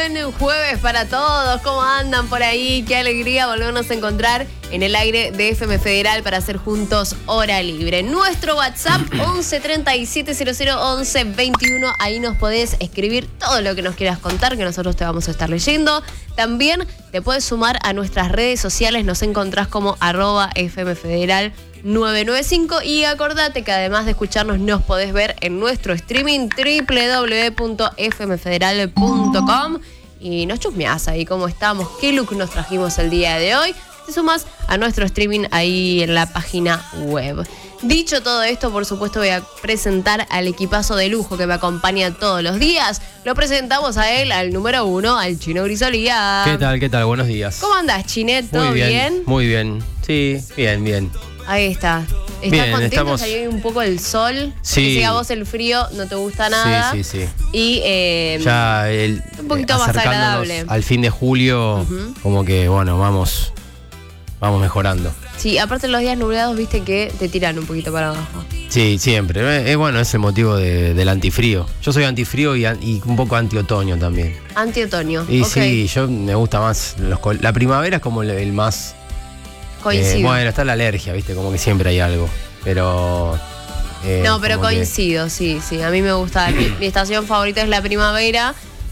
Buen jueves para todos. ¿Cómo andan por ahí? Qué alegría volvernos a encontrar en el aire de FM Federal para hacer juntos Hora Libre. Nuestro WhatsApp 11 37 00 11 21. Ahí nos podés escribir todo lo que nos quieras contar, que nosotros te vamos a estar leyendo. También te puedes sumar a nuestras redes sociales. Nos encontrás como @FM Federal 995 y acordate que además de escucharnos nos podés ver en nuestro streaming www.fmfederal.com y nos chusmeás ahí cómo estamos, qué look nos trajimos el día de hoy. Te sumas a nuestro streaming ahí en la página web. Dicho todo esto, por supuesto voy a presentar al equipazo de lujo que me acompaña todos los días. Lo presentamos a él, al número 1, al Chino Grisolía. ¿Qué tal? ¿Qué tal? Buenos días. ¿Cómo andás, Chinet? ¿Todo bien? Muy bien. Sí, bien. Ahí está. ¿Estás bien, contento? Salió un poco el sol. Sí. Si a vos el frío no te gusta nada. Sí. Y ya un poquito más agradable. Al fin de julio, como que, bueno, vamos mejorando. Sí, aparte los días nublados, viste que te tiran un poquito para abajo. Sí, siempre. Es el motivo del antifrío. Yo soy antifrío y un poco anti-otoño también. Anti-otoño. Y okay. Sí, yo me gusta más. La primavera es como el más. Coincido. Bueno, está la alergia, viste, como que siempre hay algo. Pero. No, pero coincido, sí. A mí me gusta. Mi estación favorita es la primavera.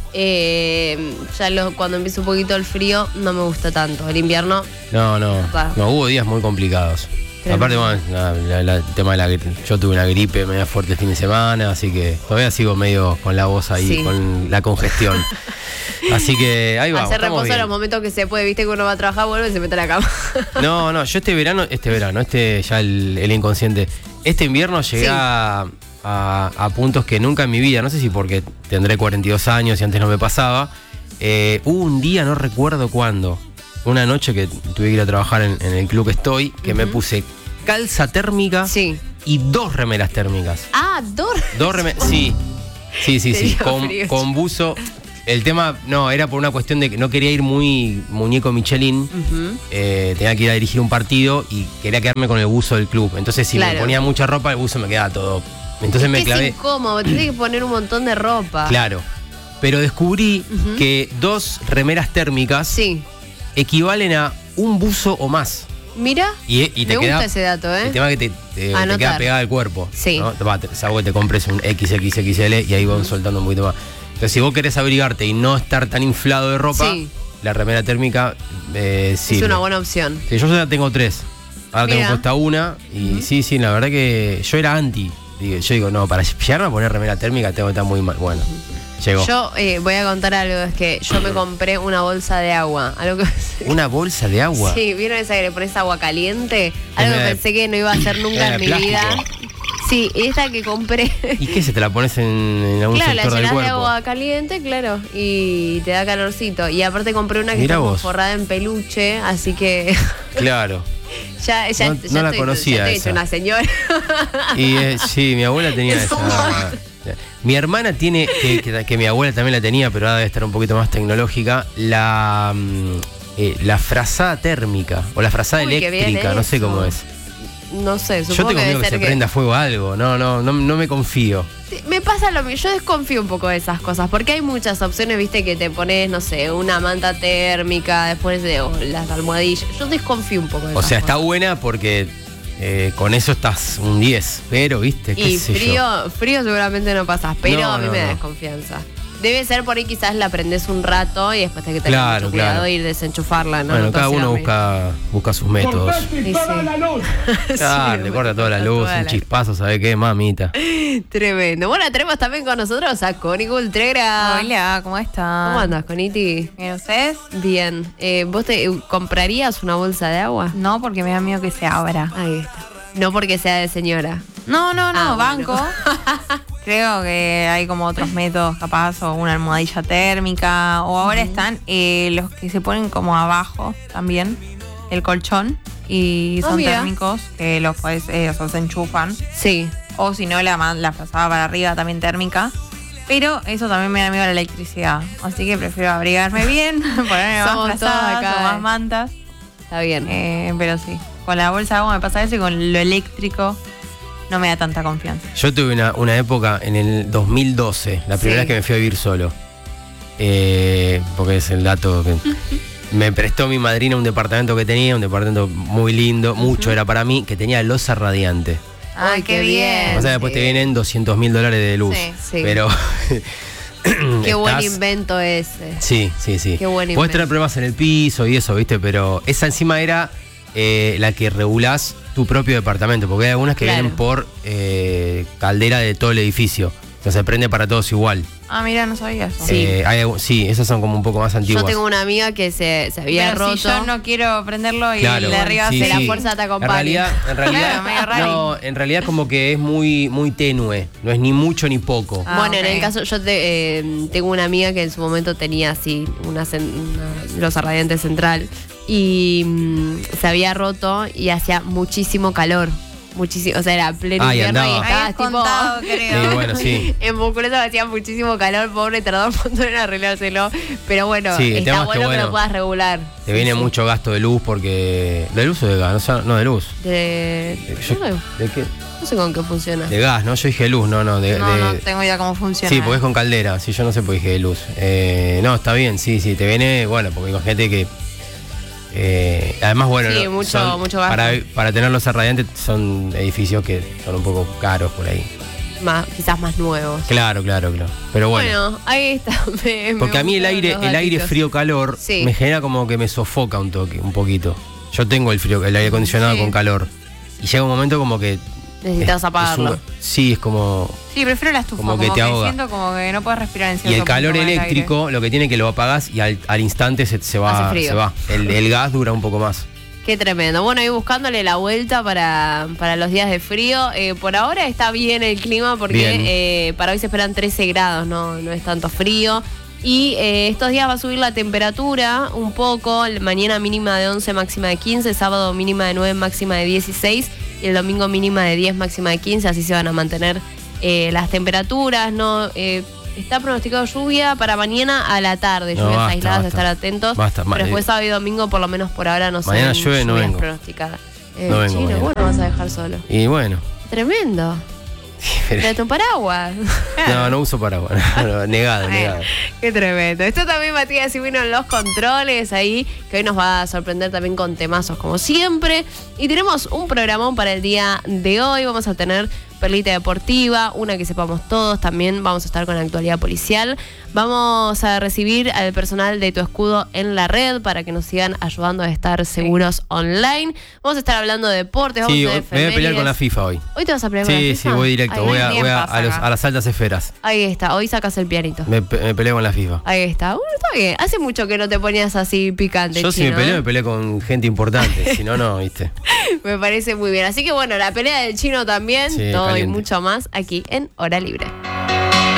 Cuando empieza un poquito el frío, no me gusta tanto. El invierno. No, hubo días muy complicados. Aparte, bueno, el tema de yo tuve una gripe media fuerte el fin de semana, así que todavía sigo medio con la voz ahí, con la congestión. Así que ahí vamos. Hacer reposo en los momentos que se puede, viste que uno va a trabajar, vuelve y se mete a la cama. No, yo este verano, ya el inconsciente. Este invierno llegué a puntos que nunca en mi vida, no sé si porque tendré 42 años y antes no me pasaba. Hubo un día, no recuerdo cuándo, una noche que tuve que ir a trabajar en el club que estoy, que me puse calza térmica y 2 remeras térmicas. Ah, 2 remeras. Sí. Con buzo. El tema, era por una cuestión de que no quería ir muy muñeco Michelin. Tenía que ir a dirigir un partido y quería quedarme con el buzo del club. Entonces, si me ponía mucha ropa, el buzo me quedaba todo. Entonces me clavé. Es incómodo, tenés que poner un montón de ropa. Claro. Pero descubrí que 2 remeras térmicas equivalen a un buzo o más. Mira, y te me queda, gusta ese dato, El tema que te queda pegada al cuerpo. Sí. ¿No? Salvo que te compres un XXXL y ahí van soltando un poquito más. Entonces, si vos querés abrigarte y no estar tan inflado de ropa, la remera térmica es una buena opción. Sí, yo ya tengo 3. Ahora tengo puesta una. Y sí, la verdad que yo era anti. Yo digo, no, para llegarme a poner remera térmica tengo que estar muy mal. Bueno, llegó. Yo voy a contar algo, es que yo me compré una bolsa de agua. ¿Una bolsa de agua? Sí, ¿vieron esa que le pones agua caliente? Algo que pensé que no iba a hacer nunca en mi vida. Sí, esta que compré. ¿Y qué? ¿Se te la pones en algún sector del cuerpo? Claro, la llenás de agua caliente, claro, y te da calorcito. Y aparte compré una que está como forrada en peluche, así que... Claro. ya no la conocía esa. Una señora. Y sí, mi abuela tenía esa. Mi hermana tiene, que mi abuela también la tenía, pero ahora debe estar un poquito más tecnológica, la frazada térmica o la frazada eléctrica, no sé cómo es. No sé, supongo yo tengo miedo que se prenda fuego algo, no me confío. Sí, me pasa lo mismo, yo desconfío un poco de esas cosas, porque hay muchas opciones, viste, que te pones, no sé, una manta térmica, después de las almohadillas. Yo desconfío un poco de eso. O sea, está buena porque con eso estás un 10, pero viste, qué sé yo. Frío seguramente no pasas, pero a mí me da desconfianza. Debe ser por ahí, quizás la prendés un rato y después hay que tener mucho cuidado de ir desenchufarla, ¿no? Bueno, cada uno busca sus métodos. La luz. Le corta toda la luz, un chispazo, ¿sabe qué, mamita? Tremendo. Bueno, tenemos también con nosotros a Connie Cultrera. Hola, ¿cómo estás? ¿Cómo andas, Coniti? ¿Bien ustedes? Bien. ¿Vos te comprarías una bolsa de agua? No, porque me da miedo que se abra. Ahí está. No porque sea de señora. No, banco. Creo que hay como otros métodos, capaz, o una almohadilla térmica, o ahora están los que se ponen como abajo también, el colchón, y son térmicos, que los podés, se enchufan. Sí. O si no, la frazada para arriba también térmica. Pero eso también me da miedo a la electricidad. Así que prefiero abrigarme bien, ponerme más frazadas o más mantas. Está bien. Pero sí, con la bolsa de agua me pasa eso y con lo eléctrico no me da tanta confianza. Yo tuve una época en el 2012, la primera vez que me fui a vivir solo. porque es el dato que me prestó mi madrina un departamento que tenía, un departamento muy lindo, mucho era para mí, que tenía losa radiante. Ay, qué bien. O sea, después te vienen $200.000 de luz. Sí. Pero Qué buen invento ese. Sí. Qué buen invento. Podés tener problemas en el piso y eso, ¿viste? Pero esa encima era la que regulás tu propio departamento, porque hay algunas que vienen por caldera de todo el edificio. O sea, se prende para todos igual. Ah, mira, no sabía eso. Sí, esas son como un poco más antiguas. Yo tengo una amiga que se había Pero roto. si yo no quiero prenderlo y Claro, el de arriba sí, se la sí. fuerza te acompaña. En realidad, Claro, medio raro. no, en realidad como que es muy tenue. No es ni mucho ni poco. Ah, Bueno, ok. en el caso, yo tengo una amiga que en su momento tenía así una losa radiante central y se había roto y hacía muchísimo calor. Muchísimo, o sea, era pleno Ah, y invierno y andaba. estaba Habías contado, creo. Sí, bueno, sí. en Musculosa hacía muchísimo calor, pobre, tardó un montón en arreglárselo. Pero bueno, Sí, el tema está es que, bueno que bueno, lo puedas regular. Te viene mucho gasto de luz porque... ¿De luz o de gas? No, de luz. ¿De qué? No sé con qué funciona. De gas, ¿no? Yo dije luz, no. No tengo idea cómo funciona. Sí, porque es con caldera. Sí, yo no sé por qué dije de luz. No, está bien, sí. Te viene... Bueno, porque imagínate que... además, bueno, Sí, mucho gasto. para tenerlos radiantes son edificios que son un poco caros por ahí. Quizás más nuevos. Claro. Pero bueno. Ahí está. Porque a mí el aire frío-calor Sí. me genera como que me sofoca un poquito. Yo tengo el aire acondicionado Sí. con calor. Y llega un momento como que... Necesitas apagarlo. Sí, es como... Sí, prefiero la estufa, Como que te ahoga. siento como que no puedes respirar en Y cierto el calor punto con el eléctrico, lo que tiene que lo apagás y al instante se va. Hace frío. Se va. El gas dura un poco más. Qué tremendo. Bueno, ahí buscándole la vuelta para los días de frío. Por ahora está bien el clima porque para hoy se esperan 13 grados, no es tanto frío. Y estos días va a subir la temperatura un poco. Mañana mínima de 11, máxima de 15. Sábado mínima de 9, máxima de 16. Y el domingo mínima de 10, máxima de 15. Así se van a mantener las temperaturas. Está pronosticado lluvia para mañana a la tarde. No, Lluvias basta, aisladas, basta. estar atentos. Basta, pero después sábado y domingo, por lo menos por ahora, no Mañana son llueve, no lluvias vengo. pronosticadas. No vengo Chino, mañana. vos no vas a dejar solo. Y bueno. Tremendo. Trae tu paraguas. No uso paraguas. No, negado. Qué tremendo. Esto también Matías y vino en los controles ahí, que hoy nos va a sorprender también con temazos como siempre. Y tenemos un programón para el día de hoy. Vamos a tener Perlita Deportiva, una que sepamos todos. También vamos a estar con la actualidad policial. Vamos a recibir al personal de Tu Escudo en la red para que nos sigan ayudando a estar seguros online. Vamos a estar hablando de deportes. Vamos Sí, a me tener voy a pelear efemérides. con la FIFA hoy. ¿Hoy te vas a pelear con la Sí, FIFA? voy directo. Ahí, Voy bien a pasa las altas esferas. ahí está, hoy sacas el pianito. Me peleo con la FIFA. Ahí está. Está bien. Hace mucho que no te ponías así picante, Yo si Chino, me peleo con gente importante. Si no, ¿viste? Me parece muy bien. Así que bueno, la pelea del Chino también, Sí, todo caliente. y mucho más aquí en Hora Libre.